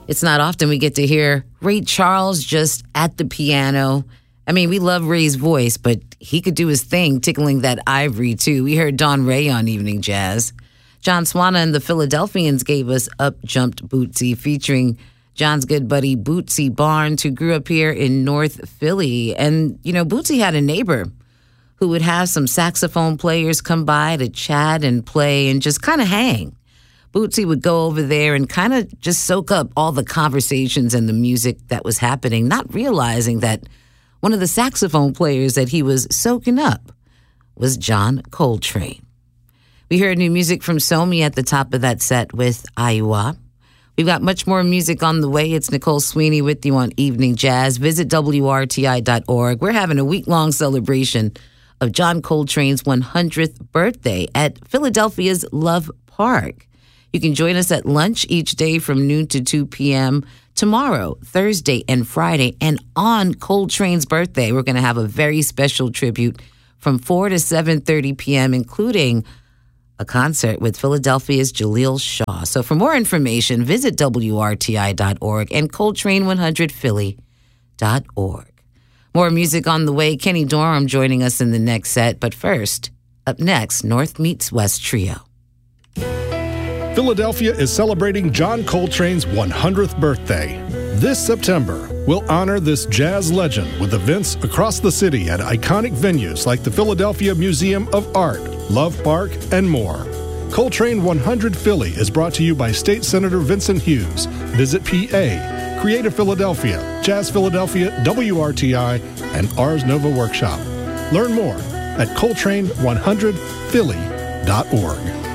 It's not often we get to hear Ray Charles just at the piano. I mean, we love Ray's voice, but he could do his thing, tickling that ivory, too. We heard Dawn Ray on Evening Jazz. John Swana and the Philadelphians gave us Up Jumped Bootsy, featuring John's good buddy Bootsy Barnes, who grew up here in North Philly. And, you know, Bootsy had a neighbor who would have some saxophone players come by to chat and play and just kind of hang. Bootsy would go over there and kind of just soak up all the conversations and the music that was happening, not realizing that one of the saxophone players that he was soaking up was John Coltrane. We heard new music from Somi at the top of that set with Iowa. We've got much more music on the way. It's Nicole Sweeney with you on Evening Jazz. Visit WRTI.org. We're having a week-long celebration of John Coltrane's 100th birthday at Philadelphia's Love Park. You can join us at lunch each day from noon to 2 p.m. Tomorrow, Thursday, and Friday. And on Coltrane's birthday, we're going to have a very special tribute from 4 to 7:30 p.m., including a concert with Philadelphia's Jaleel Shaw. So for more information, visit WRTI.org and Coltrane100Philly.org. More music on the way. Kenny Dorham joining us in the next set. But first, up next, North Meets West Trio. Philadelphia is celebrating John Coltrane's 100th birthday. This September, we'll honor this jazz legend with events across the city at iconic venues like the Philadelphia Museum of Art, Love Park, and more. Coltrane 100 Philly is brought to you by State Senator Vincent Hughes, Visit PA, Creative Philadelphia, Jazz Philadelphia, WRTI, and Ars Nova Workshop. Learn more at Coltrane100Philly.org.